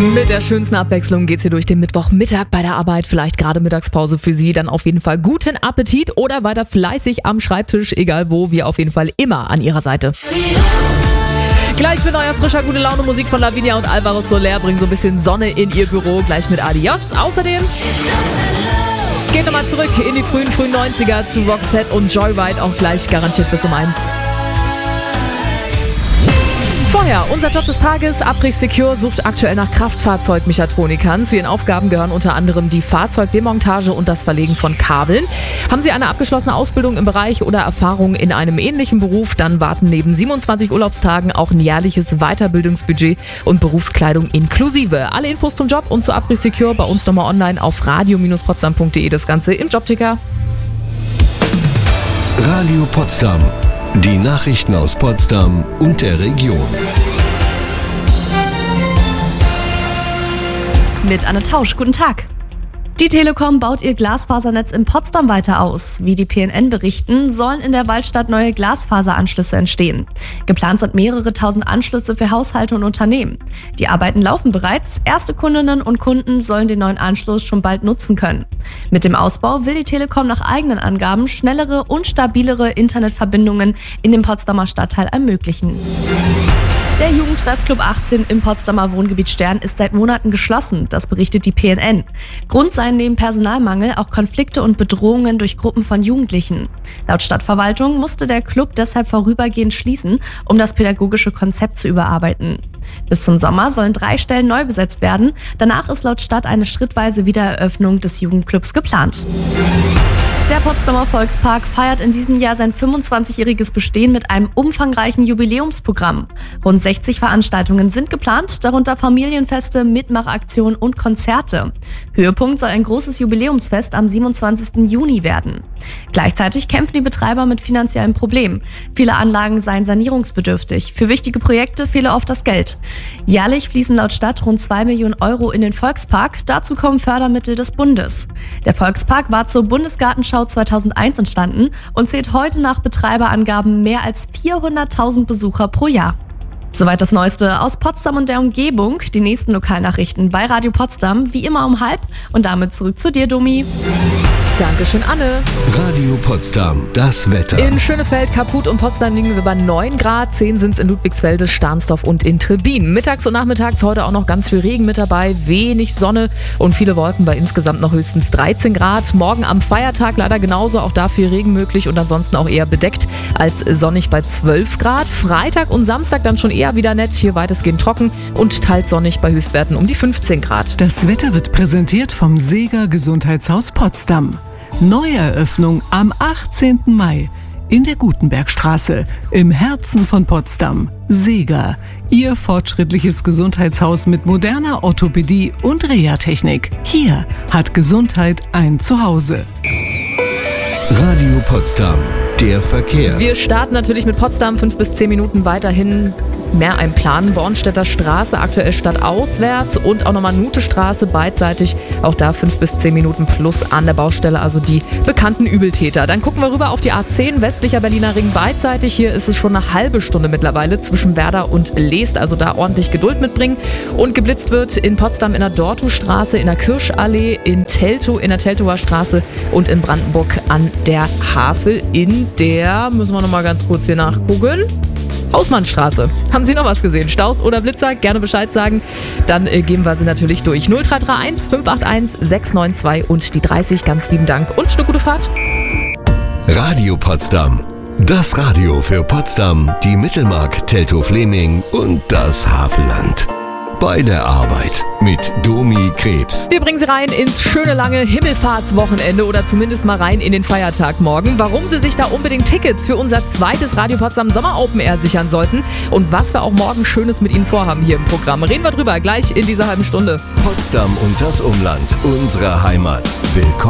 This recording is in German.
Mit der schönsten Abwechslung geht's hier durch den Mittwochmittag bei der Arbeit. Vielleicht gerade Mittagspause für Sie. Dann auf jeden Fall guten Appetit oder weiter fleißig am Schreibtisch. Egal wo, wir auf jeden Fall immer an Ihrer Seite. Gleich mit neuer, frischer, gute Laune Musik von Lavinia und Alvaro Soler bringen so ein bisschen Sonne in Ihr Büro. Gleich mit Adios. Außerdem geht nochmal zurück in die frühen 90er zu Roxette und Joyride. Auch gleich garantiert bis um 1. Vorher, unser Job des Tages, Abriss Secure sucht aktuell nach Kraftfahrzeugmechatronikern. Zu ihren Aufgaben gehören unter anderem die Fahrzeugdemontage und das Verlegen von Kabeln. Haben Sie eine abgeschlossene Ausbildung im Bereich oder Erfahrung in einem ähnlichen Beruf, dann warten neben 27 Urlaubstagen auch ein jährliches Weiterbildungsbudget und Berufskleidung inklusive. Alle Infos zum Job und zu Abriss Secure bei uns nochmal online auf radio-potsdam.de. Das Ganze im Jobticker. Radio Potsdam. Die Nachrichten aus Potsdam und der Region. Mit Anne Tausch, guten Tag. Die Telekom baut ihr Glasfasernetz in Potsdam weiter aus. Wie die PNN berichten, sollen in der Waldstadt neue Glasfaseranschlüsse entstehen. Geplant sind mehrere tausend Anschlüsse für Haushalte und Unternehmen. Die Arbeiten laufen bereits. Erste Kundinnen und Kunden sollen den neuen Anschluss schon bald nutzen können. Mit dem Ausbau will die Telekom nach eigenen Angaben schnellere und stabilere Internetverbindungen in dem Potsdamer Stadtteil ermöglichen. Der Jugendtreffclub 18 im Potsdamer Wohngebiet Stern ist seit Monaten geschlossen, das berichtet die PNN. Grund seien neben Personalmangel auch Konflikte und Bedrohungen durch Gruppen von Jugendlichen. Laut Stadtverwaltung musste der Club deshalb vorübergehend schließen, um das pädagogische Konzept zu überarbeiten. Bis zum Sommer sollen 3 Stellen neu besetzt werden. Danach ist laut Stadt eine schrittweise Wiedereröffnung des Jugendclubs geplant. Der Potsdamer Volkspark feiert in diesem Jahr sein 25-jähriges Bestehen mit einem umfangreichen Jubiläumsprogramm. Rund 60 Veranstaltungen sind geplant, darunter Familienfeste, Mitmachaktionen und Konzerte. Höhepunkt soll ein großes Jubiläumsfest am 27. Juni werden. Gleichzeitig kämpfen die Betreiber mit finanziellen Problemen. Viele Anlagen seien sanierungsbedürftig. Für wichtige Projekte fehle oft das Geld. Jährlich fließen laut Stadt rund 2 Millionen Euro in den Volkspark. Dazu kommen Fördermittel des Bundes. Der Volkspark war zur Bundesgartenschau 2001 entstanden und zählt heute nach Betreiberangaben mehr als 400.000 Besucher pro Jahr. Soweit das Neueste aus Potsdam und der Umgebung. Die nächsten Lokalnachrichten bei Radio Potsdam, wie immer um 12:30. Und damit zurück zu dir, Domi. Dankeschön, Anne. Radio Potsdam, das Wetter. In Schönefeld, Kaput und Potsdam liegen wir bei 9 Grad. 10 sind es in Ludwigsfelde, Stahnsdorf und in Trebin. Mittags und nachmittags heute auch noch ganz viel Regen mit dabei, wenig Sonne und viele Wolken bei insgesamt noch höchstens 13 Grad. Morgen am Feiertag leider genauso, auch da viel Regen möglich und ansonsten auch eher bedeckt als sonnig bei 12 Grad. Freitag und Samstag dann schon eher wieder nett, hier weitestgehend trocken und teils sonnig bei Höchstwerten um die 15 Grad. Das Wetter wird präsentiert vom Seeger Gesundheitshaus Potsdam. Neueröffnung am 18. Mai in der Gutenbergstraße im Herzen von Potsdam. Seeger, Ihr fortschrittliches Gesundheitshaus mit moderner Orthopädie und Reha-Technik. Hier hat Gesundheit ein Zuhause. Radio Potsdam, der Verkehr. Wir starten natürlich mit Potsdam, 5 bis 10 Minuten weiterhin. Mehr ein Plan, Bornstedter Straße, aktuell stadtauswärts und auch nochmal Nutestraße beidseitig. Auch da 5 bis 10 Minuten plus an der Baustelle, also die bekannten Übeltäter. Dann gucken wir rüber auf die A10, westlicher Berliner Ring beidseitig. Hier ist es schon eine halbe Stunde mittlerweile zwischen Werder und Leest, also da ordentlich Geduld mitbringen. Und geblitzt wird in Potsdam in der Dortustraße, in der Kirschallee, in Teltow, in der Teltower Straße und in Brandenburg an der Havel in der, müssen wir nochmal ganz kurz hier nachgucken, Hausmannstraße. Haben Sie noch was gesehen? Staus oder Blitzer? Gerne Bescheid sagen. Dann geben wir sie natürlich durch. 0331 581 692 und die 30. Ganz lieben Dank und eine gute Fahrt. Radio Potsdam. Das Radio für Potsdam, die Mittelmark, Teltow-Fleming und das Havelland. Bei der Arbeit mit Domi Krebs. Wir bringen Sie rein ins schöne lange Himmelfahrtswochenende oder zumindest mal rein in den Feiertag morgen. Warum Sie sich da unbedingt Tickets für unser zweites Radio Potsdam Sommer Open Air sichern sollten und was wir auch morgen Schönes mit Ihnen vorhaben hier im Programm. Reden wir drüber gleich in dieser halben Stunde. Potsdam und das Umland, unsere Heimat. Willkommen.